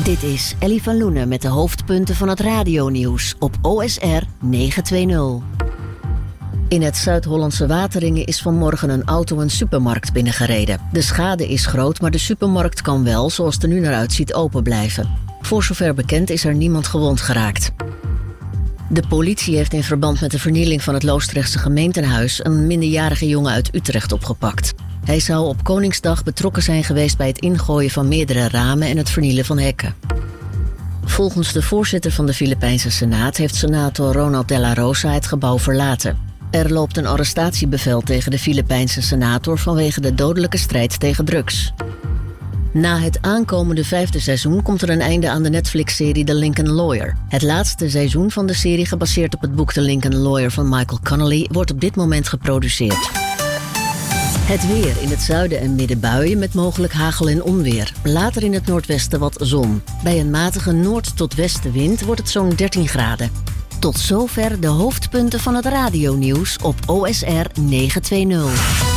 Dit is Ellie van Loenen met de hoofdpunten van het radionieuws op OSR 920. In het Zuid-Hollandse Wateringen is vanmorgen een auto een supermarkt binnengereden. De schade is groot, maar de supermarkt kan wel, zoals het er nu naar uitziet, open blijven. Voor zover bekend is er niemand gewond geraakt. De politie heeft in verband met de vernieling van het Loosdrechtse gemeentehuis een minderjarige jongen uit Utrecht opgepakt. Hij zou op Koningsdag betrokken zijn geweest bij het ingooien van meerdere ramen en het vernielen van hekken. Volgens de voorzitter van de Filipijnse Senaat heeft senator Ronald de la Rosa het gebouw verlaten. Er loopt een arrestatiebevel tegen de Filipijnse senator vanwege de dodelijke strijd tegen drugs. Na het aankomende 5e seizoen komt er een einde aan de Netflix-serie The Lincoln Lawyer. Het laatste seizoen van de serie, gebaseerd op het boek The Lincoln Lawyer van Michael Connelly, wordt op dit moment geproduceerd. Het weer: in het zuiden en midden buien met mogelijk hagel en onweer. Later in het noordwesten wat zon. Bij een matige noord- tot westenwind wordt het zo'n 13 graden. Tot zover de hoofdpunten van het radionieuws op OSR 920.